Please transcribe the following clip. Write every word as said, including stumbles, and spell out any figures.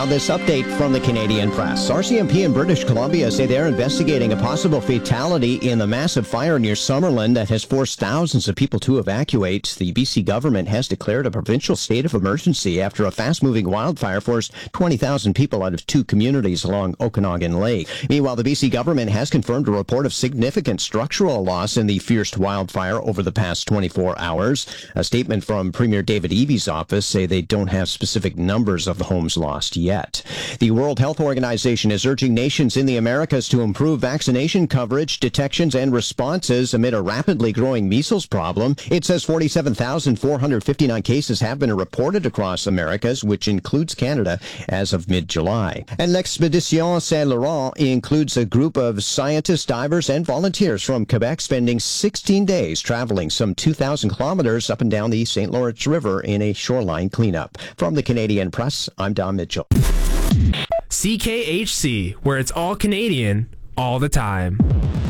Now, this update from the Canadian press. R C M P in British Columbia say they're investigating a possible fatality in the massive fire near Summerland that has forced thousands of people to evacuate. The B C government has declared a provincial state of emergency after a fast-moving wildfire forced twenty thousand people out of two communities along Okanagan Lake. Meanwhile, the B C government has confirmed a report of significant structural loss in the fierce wildfire over the past twenty-four hours. A statement from Premier David Eby's office say they don't have specific numbers of the homes lost yet. The World Health Organization is urging nations in the Americas to improve vaccination coverage, detections, and responses amid a rapidly growing measles problem. It says forty-seven thousand four hundred fifty-nine cases have been reported across Americas, which includes Canada, as of mid-July. And l'Expedition Saint-Laurent includes a group of scientists, divers, and volunteers from Quebec spending sixteen days traveling some two thousand kilometers up and down the Saint Lawrence River in a shoreline cleanup. From the Canadian Press, I'm Don Mitchell. C K H C, where it's all Canadian all the time.